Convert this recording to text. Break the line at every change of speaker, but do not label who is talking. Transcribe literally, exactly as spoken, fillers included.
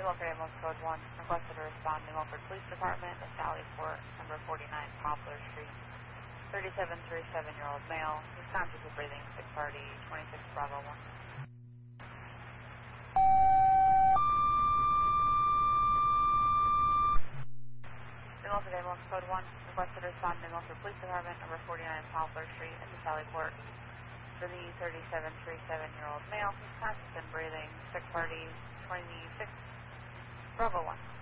Milford Ambulance Code one, requested to respond to Milford Police Department at Sallyport, number forty-nine Poplar Street. thirty-seven, thirty-seven-year-old male, who's conscious of breathing, sick party, twenty-six Bravo one. New Milford Ambulance Code one, requested to respond to Milford Police Department, number forty-nine Poplar Street, into Sallyport, for the thirty-seven, thirty-seven-year-old male, who's conscious and breathing, sick party, twenty-six Bravo one.